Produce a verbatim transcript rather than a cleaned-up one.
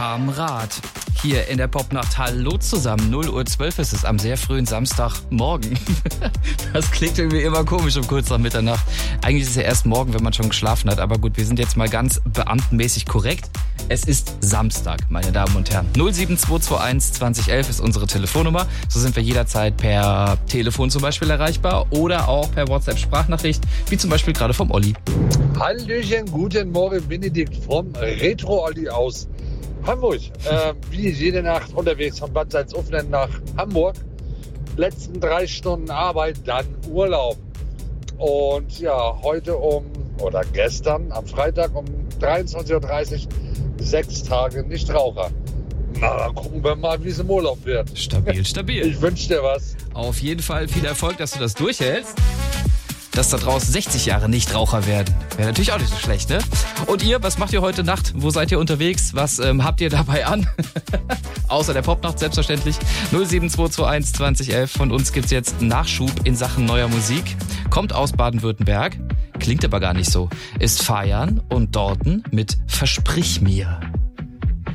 Am Rad. Hier in der Popnacht. Hallo zusammen. null Uhr zwölf ist es am sehr frühen Samstagmorgen. Das klingt irgendwie immer komisch um kurz nach Mitternacht. Eigentlich ist es ja erst morgen, wenn man schon geschlafen hat. Aber gut, wir sind jetzt mal ganz beamtenmäßig korrekt. Es ist Samstag, meine Damen und Herren. null sieben zwei zwei eins zwanzig elf ist unsere Telefonnummer. So sind wir jederzeit per Telefon zum Beispiel erreichbar oder auch per WhatsApp-Sprachnachricht, wie zum Beispiel gerade vom Olli. Hallöchen, guten Morgen, Benedikt vom Retro-Olli aus Hamburg. Äh, wie jede Nacht unterwegs von Bad Salzuflen nach Hamburg. Letzten drei Stunden Arbeit, dann Urlaub. Und ja, heute um, oder gestern am Freitag um dreiundzwanzig Uhr dreißig, sechs Tage Nichtraucher. Na, dann gucken wir mal, wie es im Urlaub wird. Stabil, stabil. Ich wünsche dir was. Auf jeden Fall viel Erfolg, dass du das durchhältst. Dass da draußen sechzig Jahre Nichtraucher werden. Wäre natürlich auch nicht so schlecht, ne? Und ihr, was macht ihr heute Nacht? Wo seid ihr unterwegs? Was ähm, habt ihr dabei an? Außer der Popnacht selbstverständlich. null sieben zwei zwei eins zwanzig elf. Von uns gibt's jetzt Nachschub in Sachen neuer Musik. Kommt aus Baden-Württemberg. Klingt aber gar nicht so. Ist Fajan und Dorten mit Versprich mir.